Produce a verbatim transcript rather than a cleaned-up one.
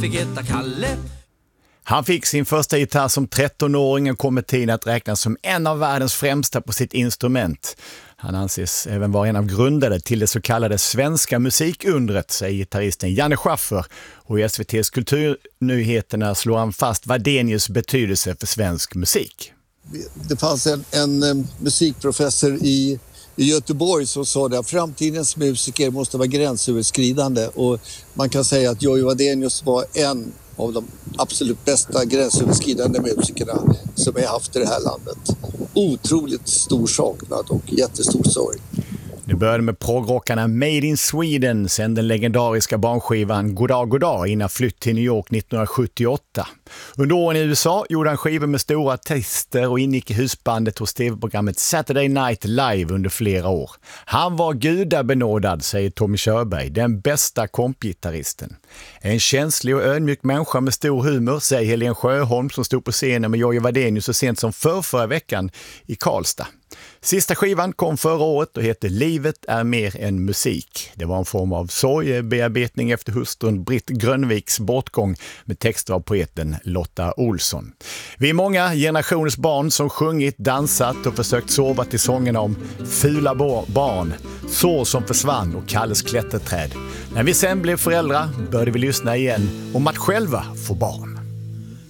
fick heta Kalle. Han fick sin första gitarr som trettonåring och kommer tiden att räknas som en av världens främsta på sitt instrument. Han anses även vara en av grundare till det så kallade svenska musikundret, säger gitarristen Janne Schaffer. Och i S V T:s kulturnyheterna slår han fast Wadenius betydelse för svensk musik. Det fanns en, en musikprofessor i, i Göteborg som sa att framtidens musiker måste vara gränsöverskridande. Och man kan säga att Jojje Wadenius var en av de absolut bästa gränsöverskridande musikerna som vi har haft i det här landet. Otroligt stor saknad och jättestor sorg. Det började med proggrockarna Made in Sweden, sen den legendariska barnskivan Goddag Goddag innan flytt till New York nittonhundrasjuttioåtta. Under åren i U S A gjorde han skivor med stora artister och ingick i husbandet hos tv-programmet Saturday Night Live under flera år. Han var gudabenådad, säger Tommy Körberg, den bästa kompgitarristen. En känslig och ödmjuk människa med stor humor, säger Helen Sjöholm som stod på scenen med Jojje Wadenius så sent som för förra veckan i Karlstad. Sista skivan kom förra året och heter Livet är mer än musik. Det var en form av sorgebearbetning efter hustrun Britt Grönviks bortgång med texter av poeten Lotta Olsson. Vi är många generationers barn som sjungit, dansat och försökt sova till sångerna om fula barn, sår som försvann och Kalles klätterträd. När vi sen blev föräldrar började vi lyssna igen om att själva få barn.